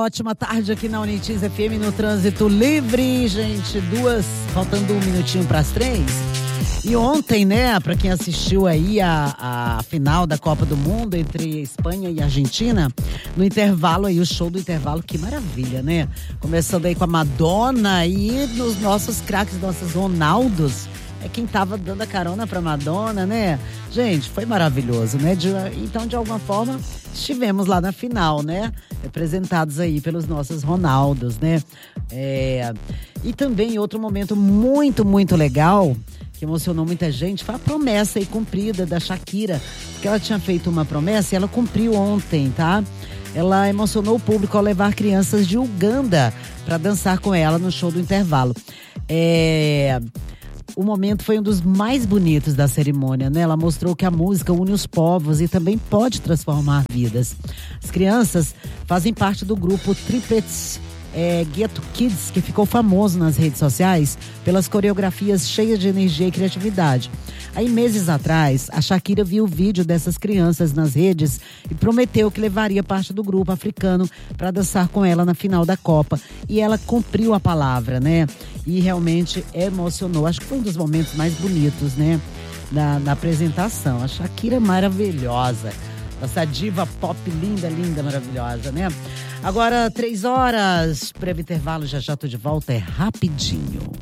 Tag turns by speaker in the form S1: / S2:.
S1: ótima tarde aqui na Unitiz FM no Trânsito Livre, gente, faltando 1 minutinho para as 3. E ontem, né, para quem assistiu aí a final da Copa do Mundo entre Espanha e Argentina, no intervalo aí, o show do intervalo, que maravilha, né? Começando aí com a Madonna e nos nossos craques, nossos Ronaldos, é quem tava dando a carona pra Madonna, né? Gente, foi maravilhoso, né? Então, de alguma forma, estivemos lá na final, né? Representados aí pelos nossos Ronaldos, né? E também outro momento muito, muito legal, que emocionou muita gente, foi a promessa aí cumprida da Shakira, porque ela tinha feito uma promessa e ela cumpriu ontem, tá? Ela emocionou o público ao levar crianças de Uganda para dançar com ela no show do intervalo. O momento foi um dos mais bonitos da cerimônia, né? Ela mostrou que a música une os povos e também pode transformar vidas. As crianças fazem parte do grupo Triplets Ghetto Kids, que ficou famoso nas redes sociais pelas coreografias cheias de energia e criatividade. Aí, meses atrás, a Shakira viu o vídeo dessas crianças nas redes e prometeu que levaria parte do grupo africano para dançar com ela na final da Copa. E ela cumpriu a palavra, né? E realmente emocionou. Acho que foi um dos momentos mais bonitos, né? Na apresentação. A Shakira é maravilhosa. Essa diva pop linda, linda, maravilhosa, né? Agora, 3 horas, breve intervalo, já tô de volta, é rapidinho.